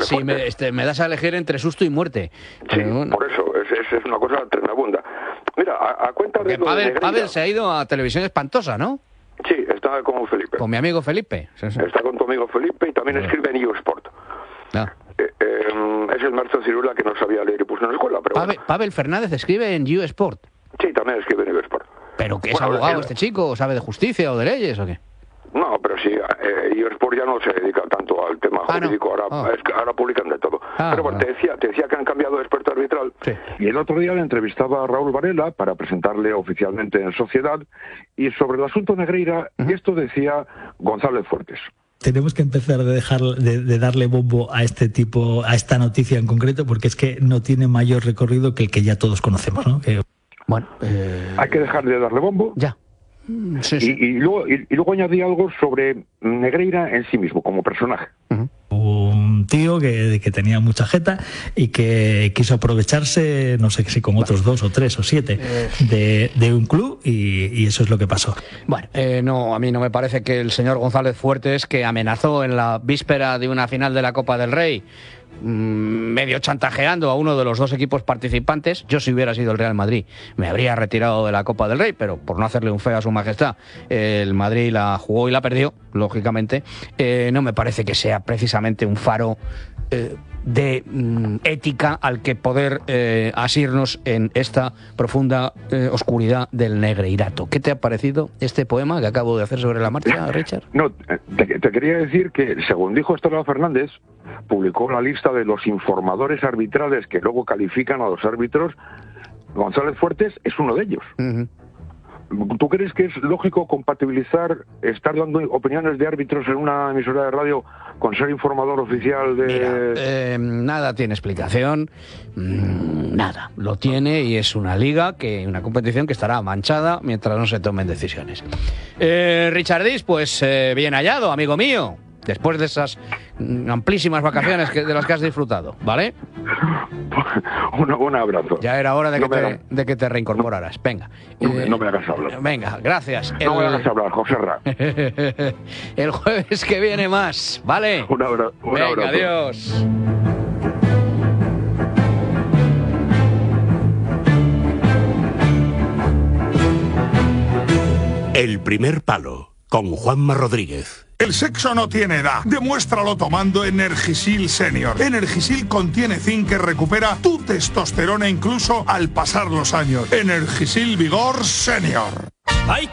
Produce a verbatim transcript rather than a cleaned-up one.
Sí, me, este, me das a elegir entre susto y muerte. Sí, bueno. Por eso, es, es, es una cosa tremenda. Mira, a, a cuenta Porque de lo Pavel, de Negreira, Pavel se ha ido a Televisión Espantosa, ¿no? Sí, está con Felipe. Con mi amigo Felipe. Sí, sí. Está con tu amigo Felipe y también bueno. escribe en Eurosport. Ah. Eh, eh, es el Marzo Cirula que no sabía leer y puso en la escuela. Pero Pavel, bueno. Pavel Fernández escribe en Eurosport. Sí, también escribe en Eurosport. ¿Pero que es bueno, abogado el, este chico? ¿O sabe de justicia o de leyes o qué? No, pero sí, eh, Eurosport ya no se dedica tanto al tema ah, jurídico, no. ahora, oh. es que ahora publican de todo. Ah, pero bueno, ah. te decía, te decía que han cambiado de experto arbitral. Sí. Y el otro día le entrevistaba a Raúl Varela para presentarle oficialmente en Sociedad, y sobre el asunto Negreira, uh-huh. esto decía González Fuertes. Tenemos que empezar de dejar de, de darle bombo a este tipo, a esta noticia en concreto, porque es que no tiene mayor recorrido que el que ya todos conocemos, ¿no? Que... Bueno, eh... hay que dejar de darle bombo. Ya. Sí, sí. Y, y, luego, y, y luego añadí algo sobre Negreira en sí mismo, como personaje. Uh-huh. Un tío que, que tenía mucha jeta y que quiso aprovecharse, no sé si con otros dos o tres o siete, de, de un club, y, y eso es lo que pasó. Bueno, eh, no, a mí no me parece que el señor González Fuertes, que amenazó en la víspera de una final de la Copa del Rey, medio chantajeando a uno de los dos equipos participantes, yo si hubiera sido el Real Madrid me habría retirado de la Copa del Rey, pero por no hacerle un feo a su majestad, el Madrid la jugó y la perdió, lógicamente. Eh, no me parece que sea precisamente un faro eh, de mm, ética al que poder eh, asirnos en esta profunda eh, oscuridad del Negreirato. ¿Qué te ha parecido este poema que acabo de hacer sobre la marcha, Richard? No, te, te quería decir que, según dijo Estrada Fernández, publicó la lista de los informadores arbitrales que luego califican a los árbitros. González Fuertes es uno de ellos. Uh-huh. ¿Tú crees que es lógico compatibilizar estar dando opiniones de árbitros en una emisora de radio con ser informador oficial de...? Mira, eh, nada tiene explicación, mm, nada. Lo tiene, y es una liga, que una competición que estará manchada mientras no se tomen decisiones. Eh, Richardis, pues eh, bien hallado, amigo mío, después de esas amplísimas vacaciones que, de las que has disfrutado, ¿vale? Un, un abrazo. Ya era hora de que, no te, de que te reincorporaras. Venga. No, eh, no me hagas hablar. Venga, gracias. No el, me hagas hablar, José Ra. El jueves que viene más, ¿vale? Un, abra, un Venga, abrazo. adiós. El primer palo, con Juanma Rodríguez. El sexo no tiene edad. Demuéstralo tomando Energisil Senior. Energisil contiene zinc que recupera tu testosterona incluso al pasar los años. Energisil Vigor Senior. Hay